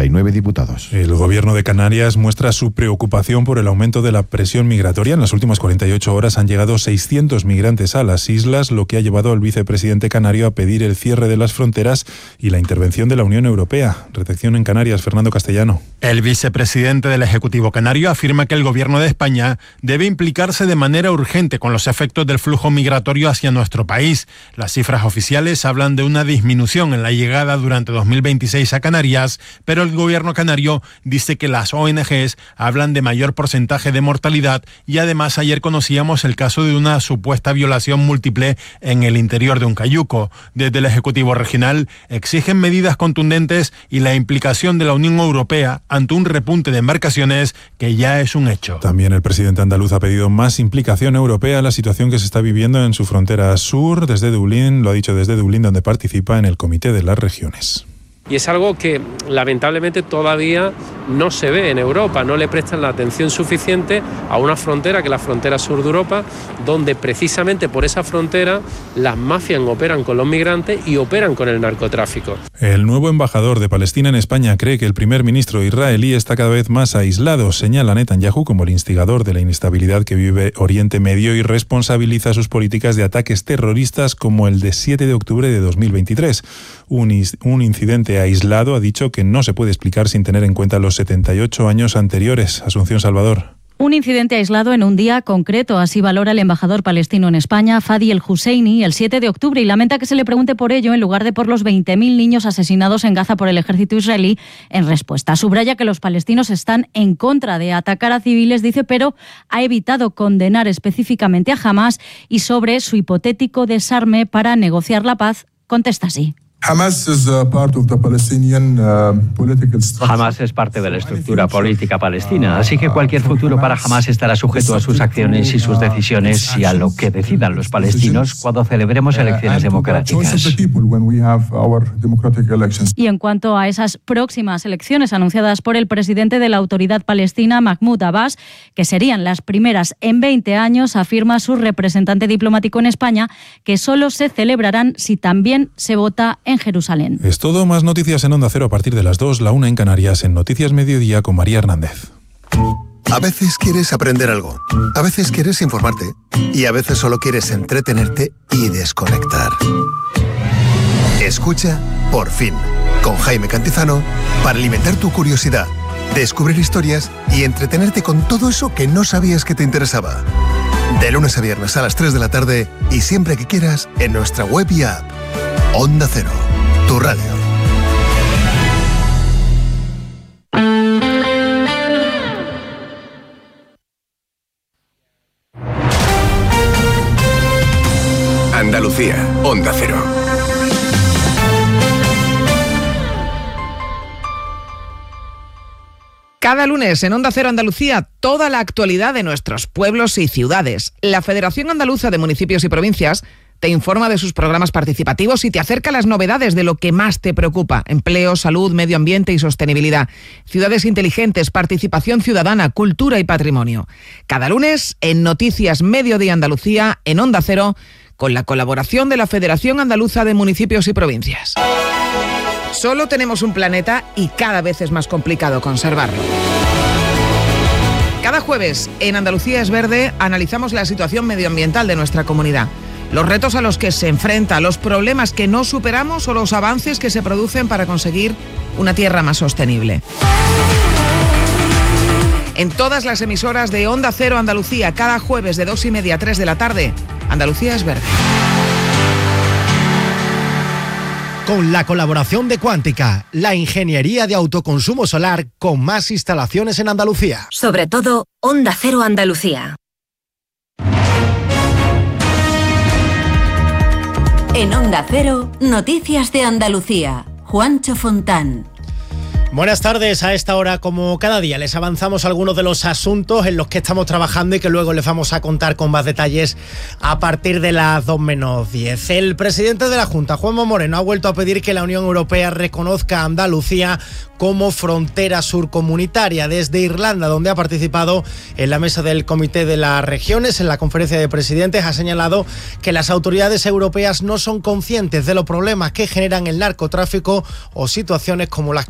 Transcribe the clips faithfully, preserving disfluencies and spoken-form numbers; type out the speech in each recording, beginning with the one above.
y nueve diputados. El gobierno de Canarias muestra su preocupación por el aumento de la presión migratoria. En las últimas cuarenta y ocho horas han llegado seiscientos migrantes a las islas, lo que ha llevado al vicepresidente canario a pedir el cierre de las fronteras y la intervención de la Unión Europea. Redacción en Canarias, Fernando Castellano. El vicepresidente del Ejecutivo canario afirma que el gobierno de España debe implicarse de manera urgente con los efectos del flujo migratorio hacia nuestro país. Las cifras oficiales hablan de una disminución en la llegada durante dos mil veintiséis a Canarias, pero el gobierno canario dice que las O N Ges hablan de mayor porcentaje de mortalidad y además ayer conocíamos el caso de una supuesta violación múltiple en el interior de un cayuco. Desde el Ejecutivo regional exigen medidas contundentes y la implicación de la Unión Europea ante un repunte de embarcaciones que ya es un hecho. También el presidente andaluz ha pedido más implicación europea en la situación que se está viviendo en su frontera sur. Desde Dublín, lo ha dicho desde Dublín, donde participa en el Comité de las Regiones. Y es algo que lamentablemente todavía no se ve en Europa, no le prestan la atención suficiente a una frontera que es la frontera sur de Europa, donde precisamente por esa frontera las mafias operan con los migrantes y operan con el narcotráfico. El nuevo embajador de Palestina en España cree que el primer ministro israelí está cada vez más aislado. Señala a Netanyahu como el instigador de la inestabilidad que vive Oriente Medio y responsabiliza sus políticas de ataques terroristas como el de siete de octubre de dos mil veintitrés. Un, un incidente aislado, ha dicho, que no se puede explicar sin tener en cuenta los setenta y ocho años anteriores. Asunción Salvador. Un incidente aislado en un día concreto, así valora el embajador palestino en España, Fadi El Husseini, el siete de octubre, y lamenta que se le pregunte por ello en lugar de por los veinte mil niños asesinados en Gaza por el ejército israelí en respuesta. Subraya que los palestinos están en contra de atacar a civiles, dice, pero ha evitado condenar específicamente a Hamás y sobre su hipotético desarme para negociar la paz, contesta así. Hamás es parte de la estructura política palestina, así que cualquier futuro para Hamás estará sujeto a sus acciones y sus decisiones y a lo que decidan los palestinos cuando celebremos elecciones democráticas. Y en cuanto a esas próximas elecciones anunciadas por el presidente de la Autoridad Palestina, Mahmoud Abbas, que serían las primeras en veinte años, afirma su representante diplomático en España que solo se celebrarán si también se vota en Jerusalén. Es todo. Más noticias en Onda Cero a partir de las dos, la una en Canarias, en Noticias Mediodía con María Hernández. A veces quieres aprender algo, a veces quieres informarte y a veces solo quieres entretenerte y desconectar. Escucha Por Fin, con Jaime Cantizano, para alimentar tu curiosidad, descubrir historias y entretenerte con todo eso que no sabías que te interesaba. De lunes a viernes a las tres de la tarde y siempre que quieras en nuestra web y app. Onda Cero, tu radio. Andalucía, Onda Cero. Cada lunes en Onda Cero Andalucía, toda la actualidad de nuestros pueblos y ciudades. La Federación Andaluza de Municipios y Provincias te informa de sus programas participativos y te acerca las novedades de lo que más te preocupa: empleo, salud, medio ambiente y sostenibilidad, ciudades inteligentes, participación ciudadana, cultura y patrimonio. Cada lunes en Noticias Mediodía Andalucía, en Onda Cero, con la colaboración de la Federación Andaluza de Municipios y Provincias. Solo tenemos un planeta y cada vez es más complicado conservarlo. Cada jueves en Andalucía es Verde analizamos la situación medioambiental de nuestra comunidad, los retos a los que se enfrenta, los problemas que no superamos o los avances que se producen para conseguir una tierra más sostenible. En todas las emisoras de Onda Cero Andalucía, cada jueves de dos y media a tres de la tarde, Andalucía es Verde. Con la colaboración de Cuántica, la ingeniería de autoconsumo solar con más instalaciones en Andalucía. Sobre todo, Onda Cero Andalucía. En Onda Cero, Noticias de Andalucía. Juancho Fontán. Buenas tardes. A esta hora, como cada día, les avanzamos algunos de los asuntos en los que estamos trabajando y que luego les vamos a contar con más detalles a partir de las dos menos diez. El presidente de la Junta, Juanma Moreno, ha vuelto a pedir que la Unión Europea reconozca a Andalucía como frontera surcomunitaria. Desde Irlanda, donde ha participado en la mesa del Comité de las Regiones, en la conferencia de presidentes, ha señalado que las autoridades europeas no son conscientes de los problemas que generan el narcotráfico o situaciones como las que se están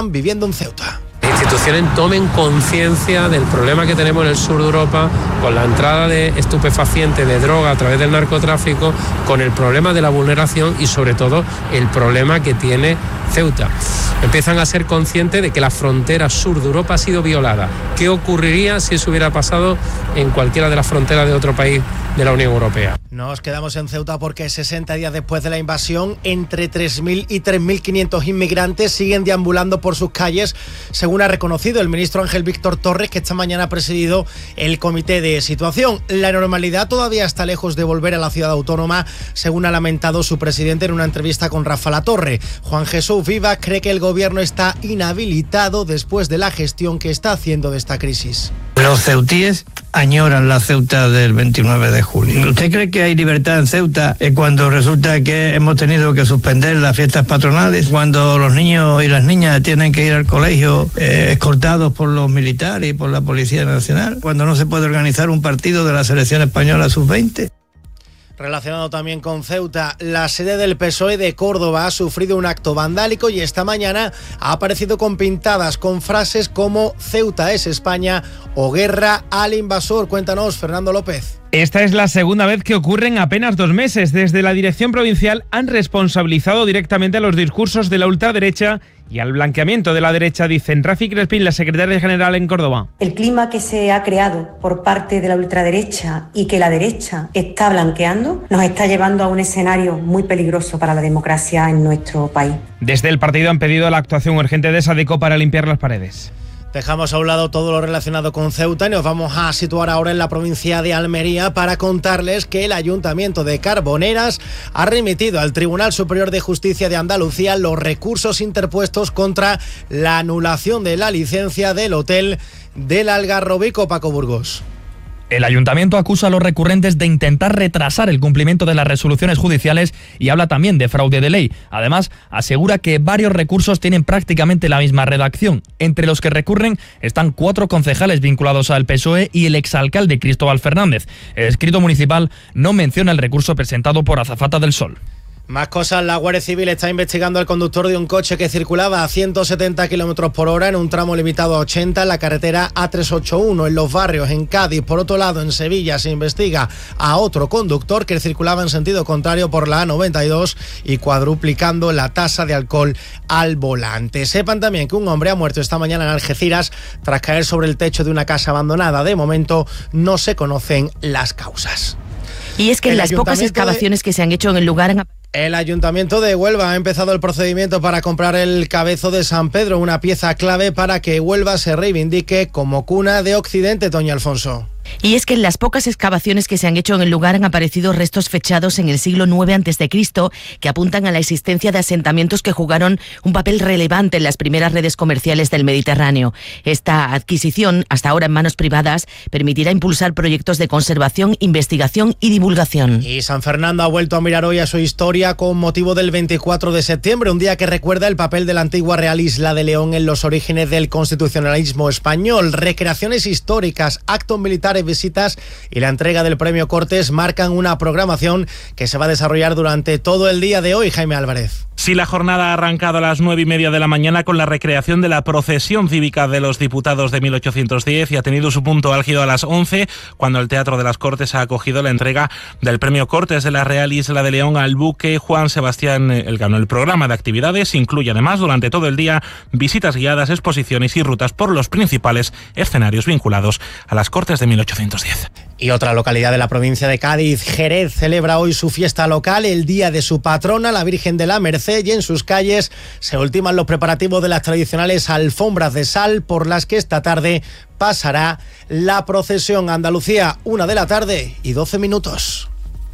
están viviendo en Ceuta. Instituciones tomen conciencia del problema que tenemos en el sur de Europa con la entrada de estupefacientes, de droga a través del narcotráfico, con el problema de la vulneración y sobre todo el problema que tiene Ceuta. Empiezan a ser conscientes de que la frontera sur de Europa ha sido violada. ¿Qué ocurriría si eso hubiera pasado en cualquiera de las fronteras de otro país de la Unión Europea? Nos quedamos en Ceuta porque sesenta días después de la invasión, entre tres mil y tres mil quinientos inmigrantes siguen deambulando por sus calles, según ha reconocido el ministro Ángel Víctor Torres, que esta mañana ha presidido el comité de situación. La normalidad todavía está lejos de volver a la ciudad autónoma, según ha lamentado su presidente en una entrevista con Rafa Latorre. Juan Jesús Vivas cree que el gobierno está inhabilitado después de la gestión que está haciendo de esta crisis. Los ceutíes añoran la Ceuta del veintinueve de julio. ¿Usted cree que hay libertad en Ceuta cuando resulta que hemos tenido que suspender las fiestas patronales? Cuando los niños y las niñas tienen que ir al colegio eh, escoltados por los militares y por la Policía Nacional. Cuando no se puede organizar un partido de la selección española sub veinte. Relacionado también con Ceuta, la sede del P S O E de Córdoba ha sufrido un acto vandálico y esta mañana ha aparecido con pintadas con frases como Ceuta es España o guerra al invasor. Cuéntanos, Fernando López. Esta es la segunda vez que ocurre en apenas dos meses. Desde la dirección provincial han responsabilizado directamente a los discursos de la ultraderecha y al blanqueamiento de la derecha, dicen Rafi Crespín, la secretaria general en Córdoba. El clima que se ha creado por parte de la ultraderecha y que la derecha está blanqueando nos está llevando a un escenario muy peligroso para la democracia en nuestro país. Desde el partido han pedido la actuación urgente de Sadeco para limpiar las paredes. Dejamos a un lado todo lo relacionado con Ceuta y nos vamos a situar ahora en la provincia de Almería para contarles que el Ayuntamiento de Carboneras ha remitido al Tribunal Superior de Justicia de Andalucía los recursos interpuestos contra la anulación de la licencia del hotel del Algarrobico. Paco Burgos. El ayuntamiento acusa a los recurrentes de intentar retrasar el cumplimiento de las resoluciones judiciales y habla también de fraude de ley. Además, asegura que varios recursos tienen prácticamente la misma redacción. Entre los que recurren están cuatro concejales vinculados al P S O E y el exalcalde Cristóbal Fernández. El escrito municipal no menciona el recurso presentado por Azafata del Sol. Más cosas, la Guardia Civil está investigando al conductor de un coche que circulaba a ciento setenta kilómetros por hora en un tramo limitado a ochenta en la carretera A trescientos ochenta y uno en Los Barrios, en Cádiz. Por otro lado, en Sevilla se investiga a otro conductor que circulaba en sentido contrario por la A noventa y dos y cuadruplicando la tasa de alcohol al volante. Sepan también que un hombre ha muerto esta mañana en Algeciras tras caer sobre el techo de una casa abandonada. De momento no se conocen las causas. Y es que en las pocas excavaciones de... que se han hecho en el lugar... Han... El Ayuntamiento de Huelva ha empezado el procedimiento para comprar el Cabezo de San Pedro, una pieza clave para que Huelva se reivindique como cuna de Occidente, Toña Alfonso. Y es que en las pocas excavaciones que se han hecho en el lugar han aparecido restos fechados en el siglo nueve antes de Cristo que apuntan a la existencia de asentamientos que jugaron un papel relevante en las primeras redes comerciales del Mediterráneo. Esta adquisición, hasta ahora en manos privadas, permitirá impulsar proyectos de conservación, investigación y divulgación. Y San Fernando ha vuelto a mirar hoy a su historia con motivo del veinticuatro de septiembre, un día que recuerda el papel de la antigua Real Isla de León en los orígenes del constitucionalismo español. Recreaciones históricas, actos militares, visitas y la entrega del Premio Cortes marcan una programación que se va a desarrollar durante todo el día de hoy. Jaime Álvarez. Sí, la jornada ha arrancado a las nueve y media de la mañana con la recreación de la procesión cívica de los diputados de mil ochocientos diez y ha tenido su punto álgido a las once, cuando el Teatro de las Cortes ha acogido la entrega del Premio Cortes de la Real Isla de León al buque Juan Sebastián Elcano. El programa de actividades incluye además durante todo el día visitas guiadas, exposiciones y rutas por los principales escenarios vinculados a las Cortes de mil ochocientos diez. Y otra localidad de la provincia de Cádiz, Jerez, celebra hoy su fiesta local, el día de su patrona, la Virgen de la Merced, y en sus calles se ultiman los preparativos de las tradicionales alfombras de sal por las que esta tarde pasará la procesión. Andalucía, una de la tarde y doce minutos.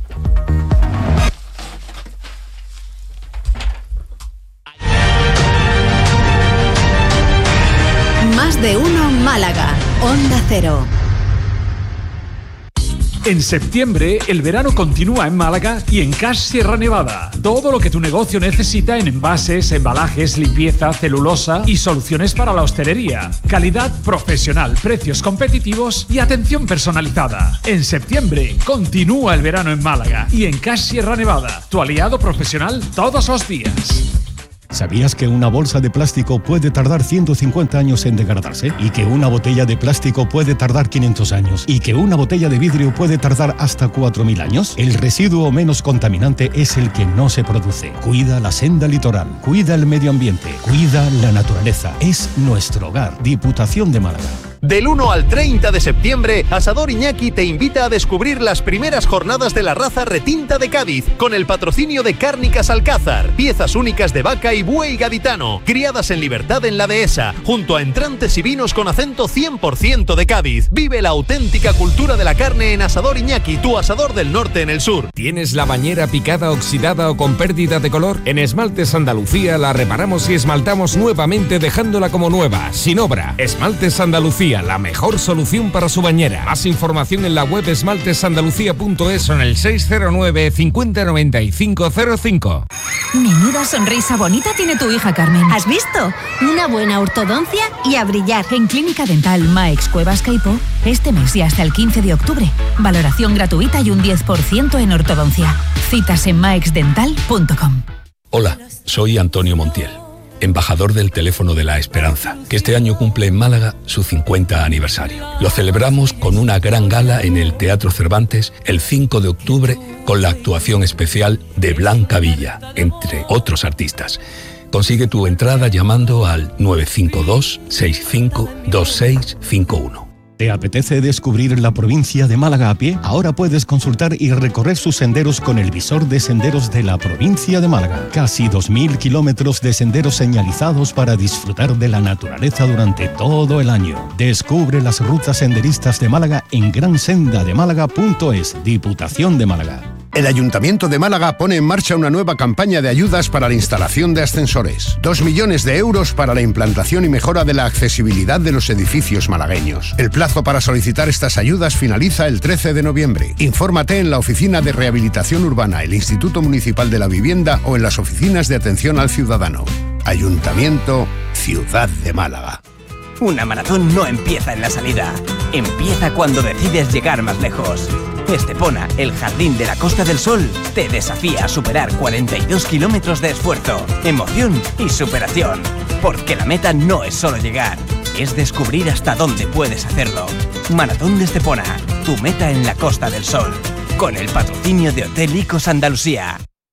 Más de uno Málaga, Onda Cero. En septiembre, el verano continúa en Málaga y en Cash Sierra Nevada. Todo lo que tu negocio necesita en envases, embalajes, limpieza, celulosa y soluciones para la hostelería. Calidad profesional, precios competitivos y atención personalizada. En septiembre, continúa el verano en Málaga y en Cash Sierra Nevada. Tu aliado profesional todos los días. ¿Sabías que una bolsa de plástico puede tardar ciento cincuenta años en degradarse? ¿Y que una botella de plástico puede tardar quinientos años? ¿Y que una botella de vidrio puede tardar hasta cuatro mil años? El residuo menos contaminante es el que no se produce. Cuida la senda litoral, cuida el medio ambiente, cuida la naturaleza. Es nuestro hogar. Diputación de Málaga. Del uno al treinta de septiembre, Asador Iñaki te invita a descubrir las primeras jornadas de la raza retinta de Cádiz, con el patrocinio de Cárnicas Alcázar, piezas únicas de vaca y buey gaditano, criadas en libertad en la dehesa, junto a entrantes y vinos con acento cien por ciento de Cádiz. Vive la auténtica cultura de la carne en Asador Iñaki, tu asador del norte en el sur. ¿Tienes la bañera picada, oxidada o con pérdida de color? En Esmaltes Andalucía la reparamos y esmaltamos nuevamente dejándola como nueva, sin obra. Esmaltes Andalucía, la mejor solución para su bañera. Más información en la web esmaltesandalucía punto es o en el seis cero nueve, cincuenta, noventa y cinco cero cinco. Menuda sonrisa bonita tiene tu hija, Carmen. ¿Has visto? Una buena ortodoncia y a brillar. En Clínica Dental Maex Cuevas Caipo, este mes y hasta el quince de octubre, valoración gratuita y un diez por ciento en ortodoncia. Citas en maeix dental punto com. Hola, soy Antonio Montiel, embajador del Teléfono de la Esperanza, que este año cumple en Málaga su cincuenta aniversario. Lo celebramos con una gran gala en el Teatro Cervantes el cinco de octubre con la actuación especial de Blanca Villa, entre otros artistas. Consigue tu entrada llamando al nueve cinco dos, seis cinco, dos seis cinco uno. ¿Te apetece descubrir la provincia de Málaga a pie? Ahora puedes consultar y recorrer sus senderos con el visor de senderos de la provincia de Málaga. Casi dos mil kilómetros de senderos señalizados para disfrutar de la naturaleza durante todo el año. Descubre las rutas senderistas de Málaga en gran senda de málaga punto es. Diputación de Málaga. El Ayuntamiento de Málaga pone en marcha una nueva campaña de ayudas para la instalación de ascensores. Dos millones de euros para la implantación y mejora de la accesibilidad de los edificios malagueños. El plazo para solicitar estas ayudas finaliza el trece de noviembre. Infórmate en la Oficina de Rehabilitación Urbana, el Instituto Municipal de la Vivienda o en las oficinas de atención al ciudadano. Ayuntamiento, Ciudad de Málaga. Una maratón no empieza en la salida, empieza cuando decides llegar más lejos. Estepona, el jardín de la Costa del Sol, te desafía a superar cuarenta y dos kilómetros de esfuerzo, emoción y superación. Porque la meta no es solo llegar, es descubrir hasta dónde puedes hacerlo. Maratón de Estepona, tu meta en la Costa del Sol. Con el patrocinio de Hotel Icos Andalucía.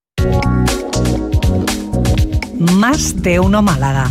Más de uno Málaga.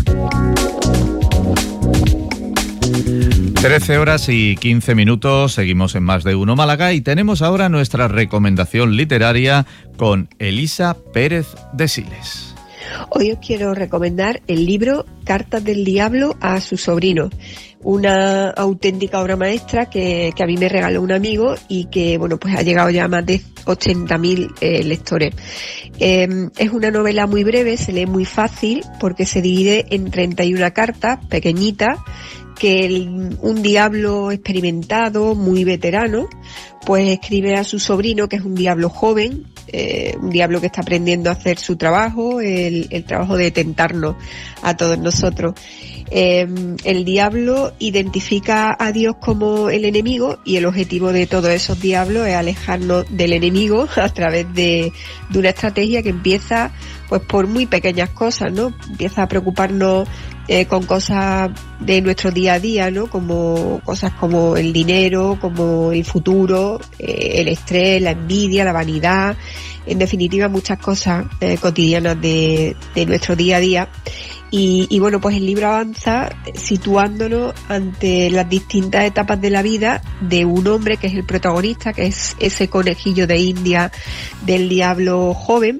trece horas y quince minutos, seguimos en Más de Uno Málaga y tenemos ahora nuestra recomendación literaria con Elisa Pérez de Siles. Hoy os quiero recomendar el libro Cartas del Diablo a su sobrino, una auténtica obra maestra que, que a mí me regaló un amigo y que bueno pues ha llegado ya a más de ochenta mil eh, lectores. Eh, es una novela muy breve, se lee muy fácil porque se divide en treinta y una cartas pequeñitas que el, un diablo experimentado, muy veterano, pues escribe a su sobrino, que es un diablo joven, eh, un diablo que está aprendiendo a hacer su trabajo, el, el trabajo de tentarnos a todos nosotros. Eh, el diablo identifica a Dios como el enemigo y el objetivo de todos esos diablos es alejarnos del enemigo a través de, de una estrategia que empieza pues por muy pequeñas cosas, ¿no? Empieza a preocuparnos eh, con cosas de nuestro día a día, ¿no? Como cosas como el dinero, como el futuro, eh, el estrés, la envidia, la vanidad, en definitiva muchas cosas eh, cotidianas de, de nuestro día a día. Y, y bueno, pues el libro avanza situándonos ante las distintas etapas de la vida de un hombre que es el protagonista, que es ese conejillo de India del diablo joven.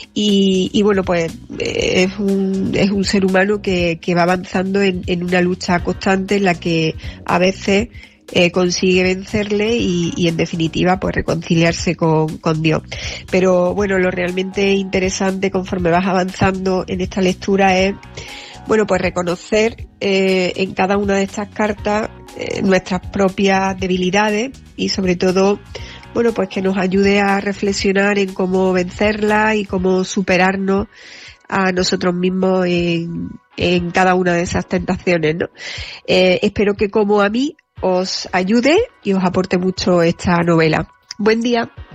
Y, y bueno, pues es un, es un ser humano que, que va avanzando en, en una lucha constante en la que a veces Eh, consigue vencerle y, y en definitiva pues reconciliarse con, con Dios. Pero bueno, lo realmente interesante conforme vas avanzando en esta lectura es bueno pues reconocer eh, en cada una de estas cartas eh, nuestras propias debilidades y sobre todo bueno pues que nos ayude a reflexionar en cómo vencerlas y cómo superarnos a nosotros mismos en, en cada una de esas tentaciones, ¿no? Eh, espero que como a mí os ayude y os aporte mucho esta novela. Buen día.